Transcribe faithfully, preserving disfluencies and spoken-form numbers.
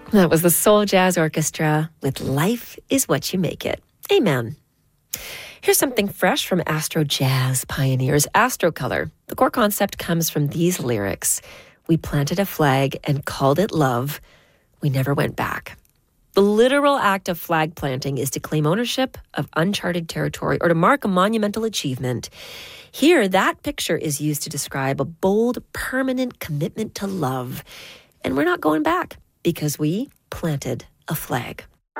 That was the Soul Jazz Orchestra with Life is What You Make It. Amen. Here's something fresh from Astro Jazz pioneers, Astrocolor. The core concept comes from these lyrics. We planted a flag and called it love. We never went back. The literal act of flag planting is to claim ownership of uncharted territory or to mark a monumental achievement. Here, that picture is used to describe a bold, permanent commitment to love. And we're not going back because we planted a flag.